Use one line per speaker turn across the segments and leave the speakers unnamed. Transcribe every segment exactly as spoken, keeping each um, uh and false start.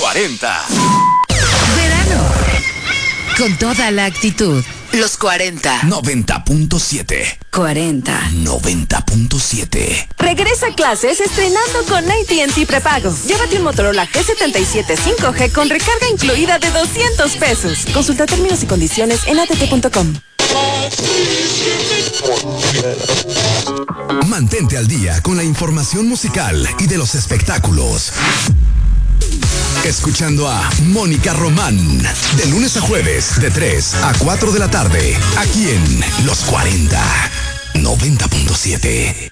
cuarenta.
Verano. Con toda la actitud. Los cuarenta.
noventa punto siete.
cuarenta.
noventa punto siete.
Regresa a clases estrenando con A T and T Prepago. Llévate un Motorola G setenta y siete cinco G con recarga incluida de doscientos pesos. Consulta términos y condiciones en a t t punto com.
Mantente al día con la información musical y de los espectáculos. Escuchando a Mónica Román, de lunes a jueves, de tres a cuatro de la tarde, aquí en Los cuarenta, noventa punto siete.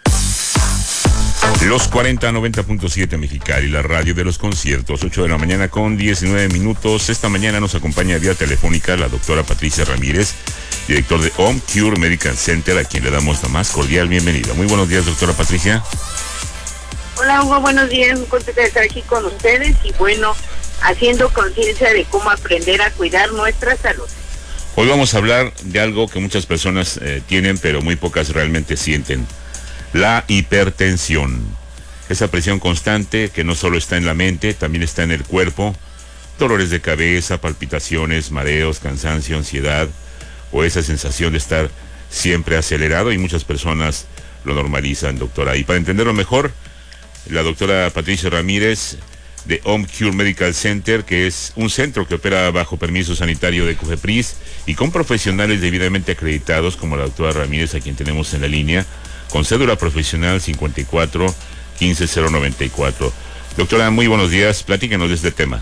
Los cuarenta, noventa punto siete Mexicali, la radio de los conciertos, ocho de la mañana con diecinueve minutos. Esta mañana nos acompaña vía telefónica la doctora Patricia Ramírez, director de Home Cure Medical Center, a quien le damos la más cordial bienvenida. Muy buenos días, doctora Patricia.
Hola Hugo, buenos días, muy contenta de estar aquí con ustedes y bueno, haciendo conciencia de cómo aprender a cuidar nuestra salud.
Hoy vamos a hablar de algo que muchas personas eh, tienen, pero muy pocas realmente sienten: la hipertensión. Esa presión constante que no solo está en la mente, también está en el cuerpo. Dolores de cabeza, palpitaciones, mareos, cansancio, ansiedad, o esa sensación de estar siempre acelerado, y muchas personas lo normalizan, doctora. Y para entenderlo mejor, la doctora Patricia Ramírez de Home Cure Medical Center, que es un centro que opera bajo permiso sanitario de COFEPRIS y con profesionales debidamente acreditados, como la doctora Ramírez, a quien tenemos en la línea, con cédula profesional cincuenta y cuatro quince cero noventa y cuatro. Doctora, muy buenos días, platícanos de este tema.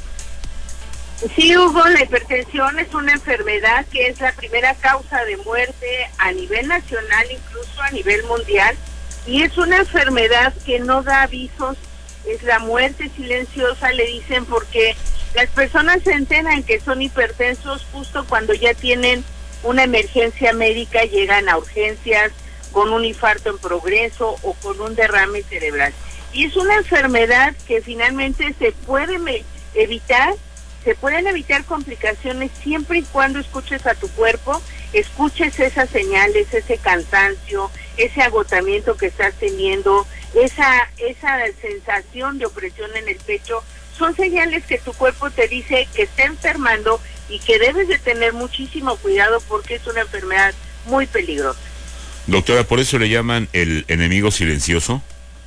Sí, Hugo, la hipertensión es una enfermedad que es la primera causa de muerte a nivel nacional, incluso a nivel mundial, y es una enfermedad que no da avisos, es la muerte silenciosa, le dicen, porque las personas se enteran que son hipertensos justo cuando ya tienen una emergencia médica, llegan a urgencias con un infarto en progreso o con un derrame cerebral. Y es una enfermedad que finalmente se puede evitar, se pueden evitar complicaciones siempre y cuando escuches a tu cuerpo, escuches esas señales, ese cansancio, ese agotamiento que estás teniendo, esa esa sensación de opresión en el pecho. Son señales que tu cuerpo te dice que está enfermando y que debes de tener muchísimo cuidado porque es una enfermedad muy peligrosa.
Doctora, ¿por eso le llaman el enemigo silencioso?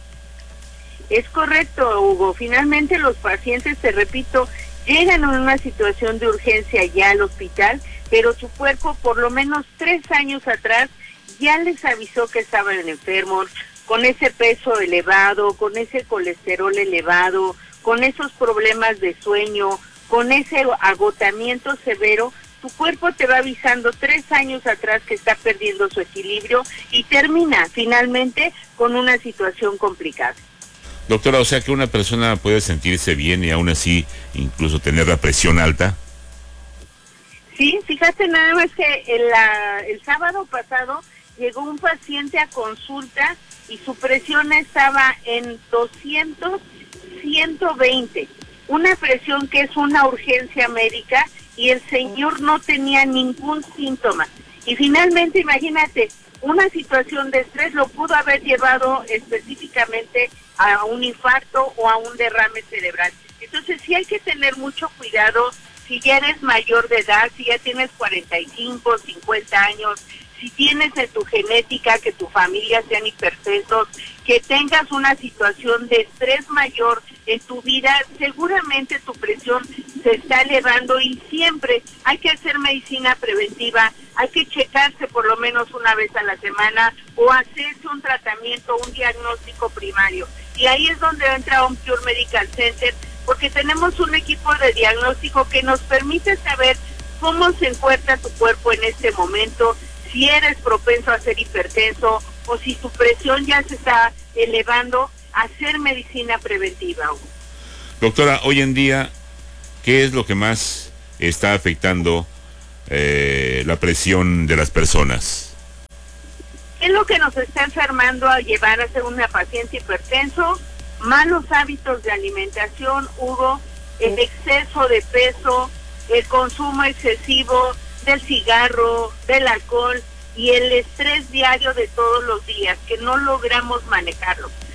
Es correcto, Hugo. Finalmente los pacientes, te repito, llegan en una situación de urgencia ya al hospital, pero su cuerpo por lo menos tres años atrás ya les avisó que estaban enfermos, con ese peso elevado, con ese colesterol elevado, con esos problemas de sueño, con ese agotamiento severo. Tu cuerpo te va avisando tres años atrás que está perdiendo su equilibrio y termina finalmente con una situación complicada.
Doctora, o sea que una persona puede sentirse bien y aún así incluso tener la presión alta.
Sí, fíjate nada más que el, la, el sábado pasado llegó un paciente a consulta y su presión estaba en doscientos, ciento veinte, una presión que es una urgencia médica, y el señor no tenía ningún síntoma. Y finalmente, imagínate, una situación de estrés lo pudo haber llevado específicamente a un infarto o a un derrame cerebral. Entonces sí hay que tener mucho cuidado si ya eres mayor de edad, si ya tienes cuarenta y cinco, cincuenta años, si tienes en tu genética que tu familia sean hipertensos, que tengas una situación de estrés mayor en tu vida, seguramente tu presión se está elevando y siempre hay que hacer medicina preventiva, hay que checarse por lo menos una vez a la semana o hacerse un tratamiento, un diagnóstico primario. Y ahí es donde entra Home Cure Medical Center, porque tenemos un equipo de diagnóstico que nos permite saber cómo se encuentra tu cuerpo en este momento, si eres propenso a ser hipertenso o si tu presión ya se está elevando, hacer medicina preventiva.
Doctora, hoy en día, ¿qué es lo que más está afectando eh, la presión de las personas?
¿Qué es lo que nos está enfermando a llevar a ser una paciente hipertenso? Malos hábitos de alimentación, Hugo, el exceso de peso, el consumo excesivo del cigarro, del alcohol y el estrés diario de todos los días, que no logramos manejarlo.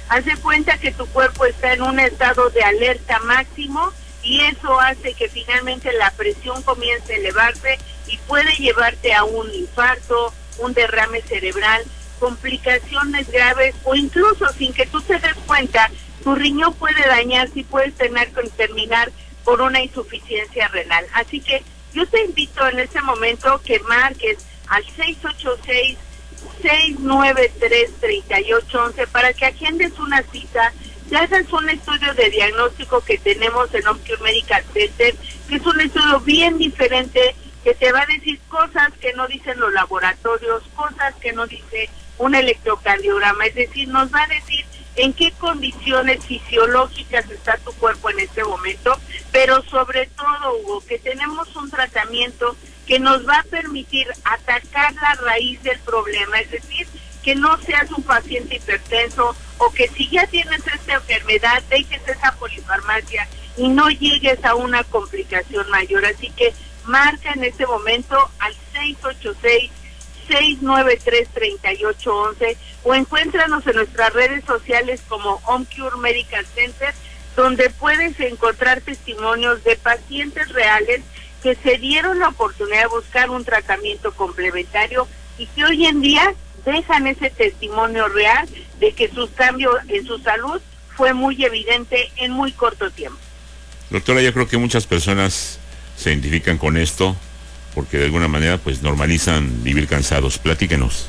Haz de cuenta que tu cuerpo está en un estado de alerta máximo y eso hace que finalmente la presión comience a elevarse y puede llevarte a un infarto, un derrame cerebral, complicaciones graves o incluso sin que tú te des cuenta, tu riñón puede dañarse y puedes tener que terminar por una insuficiencia renal. Así que yo te invito en este momento que marques al seis ocho seis, seis nueve tres, tres ocho uno uno para que agendes una cita, te hagas un estudio de diagnóstico que tenemos en OmCure Medical Center, que es un estudio bien diferente, que te va a decir cosas que no dicen los laboratorios, cosas que no dice un electrocardiograma, es decir, nos va a decir en qué condiciones fisiológicas está tu cuerpo en este momento, pero sobre todo, Hugo, que tenemos un tratamiento que nos va a permitir atacar la raíz del problema, es decir, que no seas un paciente hipertenso o que si ya tienes esta enfermedad, dejes esa polifarmacia y no llegues a una complicación mayor. Así que marca en este momento al seis ocho seis, seis nueve tres, tres ocho uno uno o encuéntranos en nuestras redes sociales como OmCure Medical Center, donde puedes encontrar testimonios de pacientes reales que se dieron la oportunidad de buscar un tratamiento complementario y que hoy en día dejan ese testimonio real de que sus cambios en su salud fue muy evidente en muy corto tiempo.
Doctora, yo creo que muchas personas se identifican con esto porque de alguna manera pues normalizan vivir cansados. Platíquenos.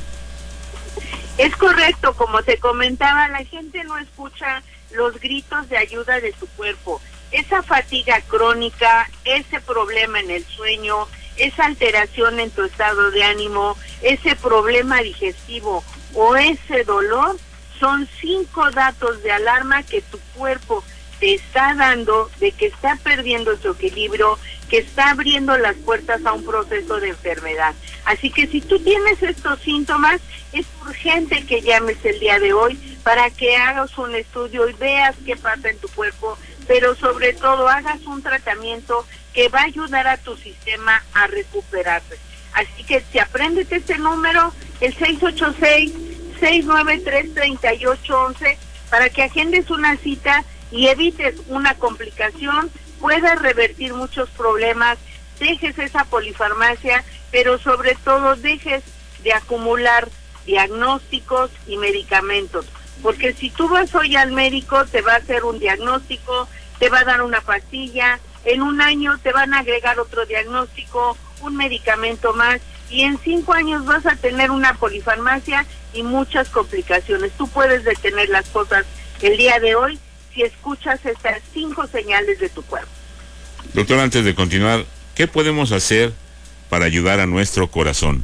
Es correcto, como te comentaba, la gente no escucha los gritos de ayuda de su cuerpo. Esa fatiga crónica, ese problema en el sueño, esa alteración en tu estado de ánimo, ese problema digestivo o ese dolor, son cinco datos de alarma que tu cuerpo te está dando de que está perdiendo su equilibrio, que está abriendo las puertas a un proceso de enfermedad. Así que si tú tienes estos síntomas, es urgente que llames el día de hoy para que hagas un estudio y veas qué pasa en tu cuerpo, pero sobre todo hagas un tratamiento que va a ayudar a tu sistema a recuperarse. Así que si aprendes este número, el seis ocho seis, seis nueve tres, tres ocho uno uno, para que agendes una cita y evites una complicación, puedas revertir muchos problemas, dejes esa polifarmacia, pero sobre todo dejes de acumular diagnósticos y medicamentos. Porque si tú vas hoy al médico, te va a hacer un diagnóstico, te va a dar una pastilla, en un año te van a agregar otro diagnóstico, un medicamento más, y en cinco años vas a tener una polifarmacia y muchas complicaciones. Tú puedes detener las cosas el día de hoy si escuchas estas cinco señales de tu cuerpo.
Doctor, antes de continuar, ¿qué podemos hacer para ayudar a nuestro corazón?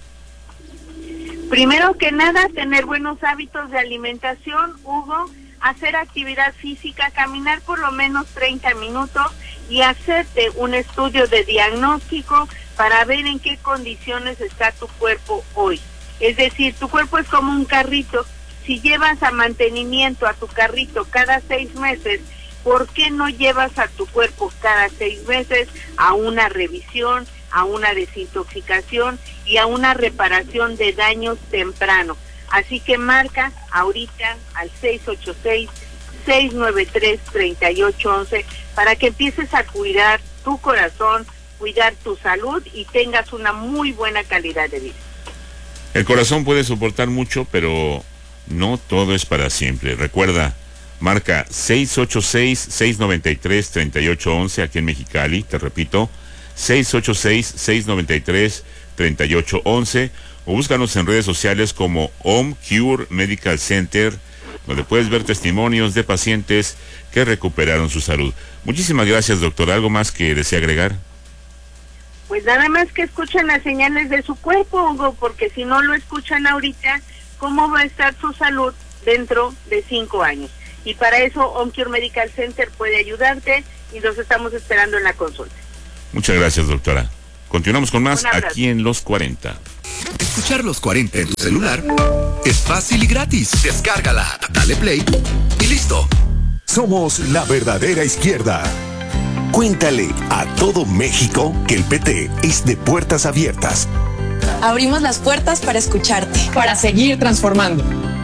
Primero que nada, tener buenos hábitos de alimentación, Hugo, hacer actividad física, caminar por lo menos treinta minutos y hacerte un estudio de diagnóstico para ver en qué condiciones está tu cuerpo hoy. Es decir, tu cuerpo es como un carrito. Si llevas a mantenimiento a tu carrito cada seis meses, ¿por qué no llevas a tu cuerpo cada seis meses a una revisión, a una desintoxicación y a una reparación de daños temprano? Así que marca ahorita al seis ocho seis, seis nueve tres, tres ocho uno uno para que empieces a cuidar tu corazón, cuidar tu salud y tengas una muy buena calidad de vida.
El corazón puede soportar mucho, pero no todo es para siempre. Recuerda, marca seis ocho seis, seis nueve tres, tres ocho uno uno aquí en Mexicali, te repito, seis ocho seis, seis nueve tres, tres ocho uno uno o búscanos en redes sociales como OmCure Medical Center, donde puedes ver testimonios de pacientes que recuperaron su salud. Muchísimas gracias, doctor. ¿Algo más que desea agregar?
Pues nada más que escuchen las señales de su cuerpo, Hugo, porque si no lo escuchan ahorita, ¿cómo va a estar su salud dentro de cinco años? Y para eso OmCure Medical Center puede ayudarte y los estamos esperando en la consulta.
Muchas gracias, doctora. Continuamos con más aquí en Los cuarenta.
Escuchar Los cuarenta en tu celular es fácil y gratis. Descarga la app, dale play y listo.
Somos la verdadera izquierda. Cuéntale a todo México que el P T es de puertas abiertas.
Abrimos las puertas para escucharte,
para seguir transformando.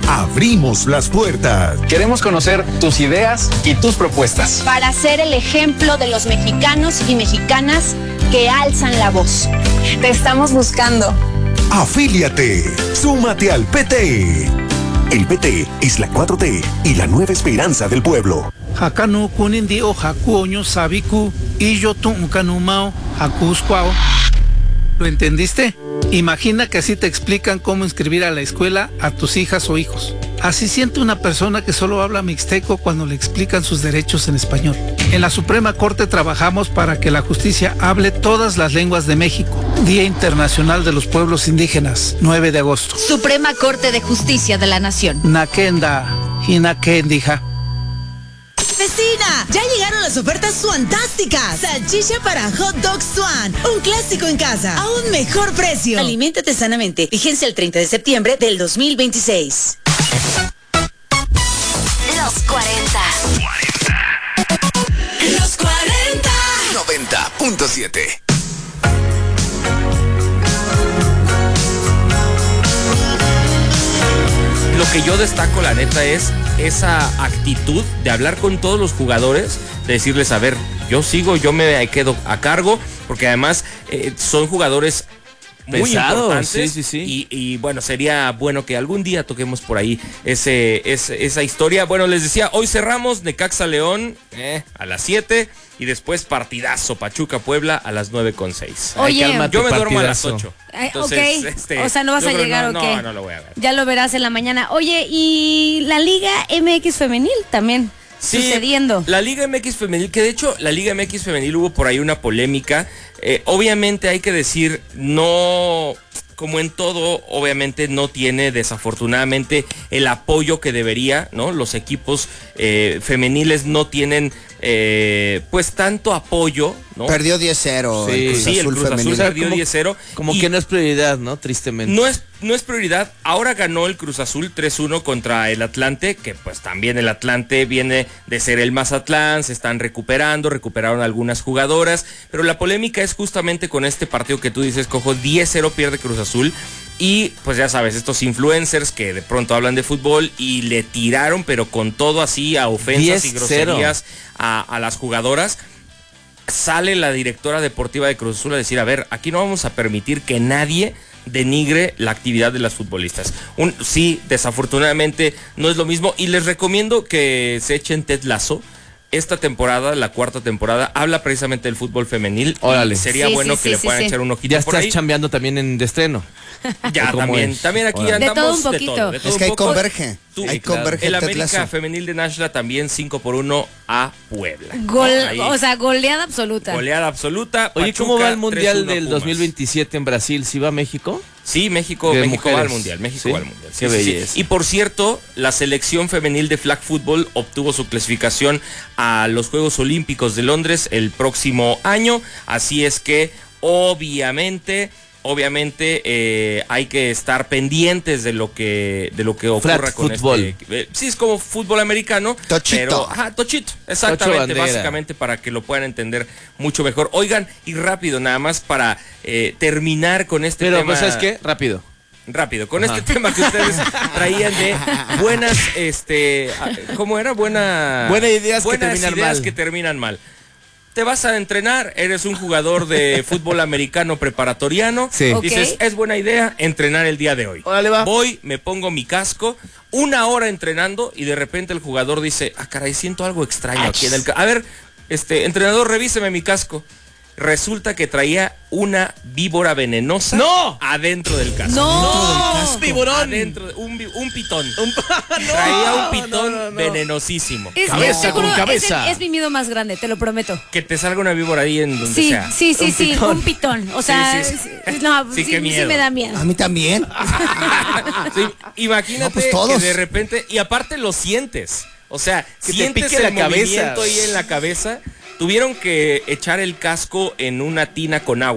abrimos las puertas.
Queremos conocer tus ideas y tus propuestas.
Para ser el ejemplo de los mexicanos y mexicanas que alzan la voz.
Te estamos buscando.
Afíliate, súmate al P T. El P T es la cuatro T y la nueva esperanza del pueblo.
Hakanu kunindi o hakuoño sabiku y yo tu kanumao hakusquao. ¿Lo entendiste? Imagina que así te explican cómo inscribir a la escuela a tus hijas o hijos. Así siente una persona que solo habla mixteco cuando le explican sus derechos en español. En la Suprema Corte trabajamos para que la justicia hable todas las lenguas de México. Día Internacional de los Pueblos Indígenas, nueve de agosto.
Suprema Corte de Justicia de la Nación.
Nakenda, hinakendija.
¡Vecina! ¡Ya llegaron las ofertas suantásticas! Salchicha para Hot Dog Swan, un clásico en casa, a un mejor precio.
Aliméntate sanamente. Vigencia el treinta de septiembre del dos mil veintiséis.
Los cuarenta.
Los cuarenta.
noventa punto siete.
Lo que yo destaco, la neta, es esa actitud de hablar con todos los jugadores, de decirles, a ver, yo sigo, yo me quedo a cargo, porque además eh, son jugadores muy
Pesado,
importantes.
sí, sí, sí.
Y, y bueno, sería bueno que algún día toquemos por ahí ese, ese, esa historia. Bueno, les decía, hoy cerramos Necaxa León eh, a las siete y después partidazo Pachuca Puebla a las nueve con seis.
Oye,
Ay, yo me duermo
partidazo.
a las ocho.
Entonces, ok, este, o sea, no vas a llegar,
no,
¿o qué?
No, no lo voy a ver.
Ya lo verás en la mañana. Oye, y la Liga M X Femenil también
sí,
sucediendo.
La Liga M X Femenil, que de hecho la Liga M X Femenil hubo por ahí una polémica. Eh, obviamente hay que decir, no, como en todo, obviamente no tiene desafortunadamente el apoyo que debería, ¿no? Los equipos eh, femeniles no tienen eh, pues tanto apoyo, ¿no?
Perdió diez cero.
Sí, el Cruz, sí, Azul, el Cruz Azul perdió diez cero.
Como que no es prioridad, ¿no? Tristemente.
No es, no es prioridad. Ahora ganó el Cruz Azul tres uno contra el Atlante, que pues también el Atlante viene de ser el Mazatlán, se están recuperando, recuperaron algunas jugadoras, pero la polémica es justamente con este partido que tú dices, Cojo, diez cero pierde Cruz Azul. Y pues ya sabes, estos influencers que de pronto hablan de fútbol y le tiraron, pero con todo así, a ofensas y groserías a, a las jugadoras. Sale la directora deportiva de Cruz Azul a decir, a ver, aquí no vamos a permitir que nadie denigre la actividad de las futbolistas. Un, sí, desafortunadamente no es lo mismo, y les recomiendo que se echen Ted Lasso. Esta temporada, la cuarta temporada, habla precisamente del fútbol femenil.
Órale.
Sería
sí,
bueno
sí,
que
sí,
le
sí,
puedan
sí.
echar un ojito
Ya
por
estás
ahí.
chambeando también en de estreno.
Ya, también.
Es?
También aquí
Órale.
andamos
de todo un
de
poquito.
todo. De todo
Es que
un
ahí
poco.
converge.
Tú,
ahí
claro.
converge
El
Ted
América
Lasso.
femenil de Nashla también cinco por uno a Puebla.
Gol,
Ahí,
o sea, goleada absoluta.
goleada absoluta.
Oye,
Pachuca,
¿cómo va el Mundial
tres uno
del
Pumas.
dos mil veintisiete en Brasil? ¿Sí va México?
Sí, México,
De
México va al
mujeres.
Mundial, México
¿Sí?
va al Mundial. Sí,
Qué
sí, sí.
belleza.
Y por cierto, la selección femenil de flag football obtuvo su clasificación a los Juegos Olímpicos de Londres el próximo año, así es que obviamente... Obviamente eh, hay que estar pendientes de lo que de lo que ocurra
Flag
con
fútbol.
este. Eh, sí, es como fútbol americano.
Tochito.
Pero, ajá, tochito, exactamente,
bandera.
básicamente para que lo puedan entender mucho mejor. Oigan, y rápido, nada más para eh, terminar con este
Pero,
tema.
pues, ¿sabes qué? Rápido.
Rápido, con
Ajá.
este tema que ustedes traían de buenas, este, ¿cómo era? Buena,
Buenas ideas que
buenas
terminan
ideas
mal.
que terminan mal. Te vas a entrenar, eres un jugador de fútbol americano preparatoriano,
Sí.
Ok.
dices, es buena idea entrenar el día de hoy.
Órale, va.
Voy, me pongo mi casco, una hora entrenando y de repente el jugador dice, ah, caray, siento algo extraño aquí en el casco. A ver, este, entrenador, revíseme mi casco. Resulta que traía una víbora venenosa
¡No!
adentro del casco.
No,
¡Viborón!
Adentro, un, vi- un pitón. Traía un pitón venenosísimo.
Es,
Cabeza
seguro,
con cabeza.
Es, el- es mi miedo más grande, te lo prometo.
Que te salga una víbora ahí en donde
Sí,
sea.
sí, sí,
Un
sí,
pitón.
un pitón. O sea,
Sí, sí, sí.
sí, no,
Sí,
sí,
qué
sí
miedo.
me da miedo.
A mí también.
Sí, imagínate
No, pues todos.
que de repente, y aparte lo sientes. O sea,
Que te
sientes
pique
el
la cabeza.
movimiento ahí en la cabeza. Tuvieron que echar el casco en una tina con agua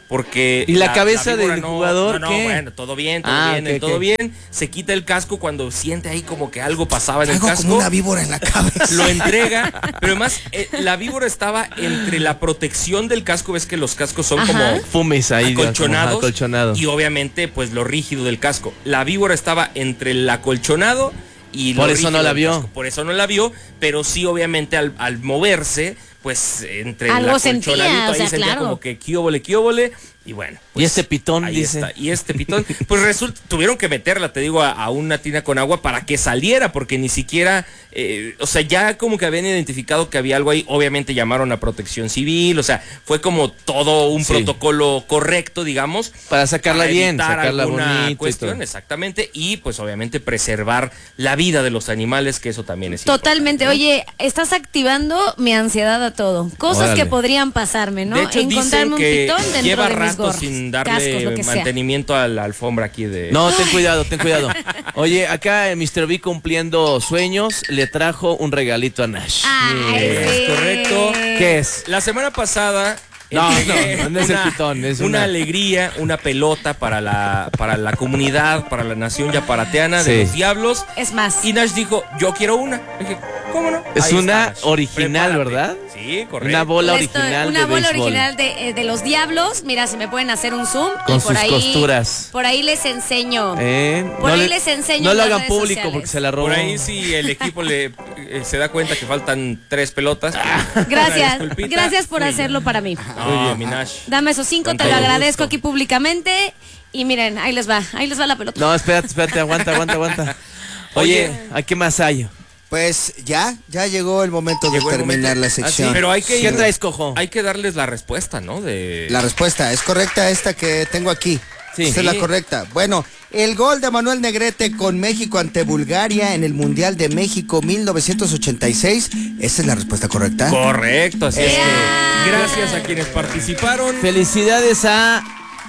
porque...
¿Y la cabeza
víbora
del
no-
jugador
No, no,
qué?
bueno, todo bien, todo
Ah,
bien,
ok,
todo
ok.
bien. Se quita el casco cuando siente ahí como que algo pasaba en el
Algo
casco.
como una víbora en la cabeza.
Lo entrega, pero además eh, la víbora estaba entre la protección del casco, ves que los cascos son
Ajá.
como
Fumes ahí. como
acolchonados,
acolchonado.
y obviamente pues lo rígido del casco. La víbora estaba entre el acolchonado y lo
Por eso
rígido
no la
del
vio.
casco. Por eso no la vio, pero sí obviamente al, al moverse, pues entre
Algo
el
sentía,
acolchonadito
o sea,
ahí sentía
claro.
como que quióbole, quióbole, y bueno.
Y este pitón,
Ahí
dice.
está. Y este pitón, pues resulta, tuvieron que meterla, te digo, a, a una tina con agua para que saliera, porque ni siquiera, eh, o sea, ya como que habían identificado que había algo ahí, obviamente llamaron a Protección Civil, o sea, fue como todo un
Sí.
protocolo correcto, digamos.
Para sacarla bien,
evitar
sacarla
alguna
bonito y
cuestión,
todo.
exactamente, y pues obviamente preservar la vida de los animales, que eso también es
Totalmente. Oye, estás activando mi ansiedad a todo. Cosas
Órale.
que podrían pasarme, ¿no?
De hecho, dicen
Encontrarme un
que
pitón dentro
lleva
de mis
rato
gorros,
sin darle
cascos, lo que sea.
mantenimiento a la alfombra aquí de...
No, ten cuidado, ten cuidado. Oye, acá mister B cumpliendo sueños le trajo un regalito a Nash.
Ay,
Es
sí.
correcto.
¿Qué es?
La semana pasada
No,
entregué
no, no es el
una,
pitón, es
una
una-
alegría, una pelota para la para la comunidad, para la nación yaparateana de
Sí.
los Diablos.
Es más.
Y Nash dijo, yo quiero una. Dije, ¿cómo no?
Es
Ahí
una
está, Nash.
original,
Prepárate.
¿verdad?
Sí, correcto.
Una bola
Esto-
original
una
de
bola
béisbol.
original de, eh, de los Diablos. Mira, si me pueden hacer un zoom.
Con
y por
sus
ahí,
costuras.
Por ahí les enseño.
¿Eh?
Por
No
ahí
le-
les enseño
No
en
lo
las
hagan
redes
público
sociales.
porque se la robó.
Por ahí si el equipo le eh, se da cuenta que faltan tres pelotas.
Gracias.
Una disculpita.
Gracias por
Muy
hacerlo para mí.
bien. No, mi Nash.
Dame esos cinco,
Con
te lo
todo
agradezco
gusto.
aquí públicamente. Y miren, ahí les va, ahí les va la pelota.
No, espérate, espérate, aguanta, aguanta, aguanta. Oye,
Oye.
¿a qué más hay?
Pues ya, ya llegó el momento de
Llegó el
terminar
momento.
la
Ah, sí,
sección.
pero hay que
¿Qué
ir-
traes, cojo?
Hay que darles la respuesta, ¿no? De
La respuesta es correcta, esta que tengo aquí.
Sí.
Esta es la
Sí.
correcta. Bueno, el gol de Manuel Negrete con México ante Bulgaria en el Mundial de México mil novecientos ochenta y seis. Esa es la respuesta correcta.
Correcto, así es
Eh.
que gracias a quienes participaron.
Felicidades a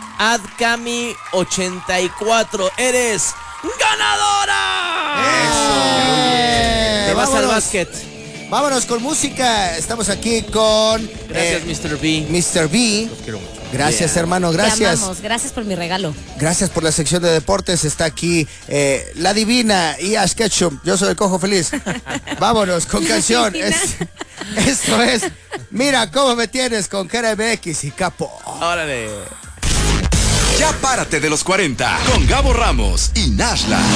Adcami ochenta y cuatro. Eres ganadora.
¡Eso!
Te vas al
Vámonos.
básquet.
Vámonos con música. Estamos aquí con
Gracias,
eh,
mister B.
mister B.
Los quiero mucho.
Gracias,
Yeah.
hermano,
Te
gracias.
amamos. Gracias por mi regalo.
Gracias por la sección de deportes. Está aquí eh, la divina y Ash Ketchum. Yo soy el cojo feliz. Vámonos con canción. Es- esto es Mira cómo me tienes con Jera M X y Capo.
Órale.
Ya párate de los cuarenta con Gabo Ramos y Nashla.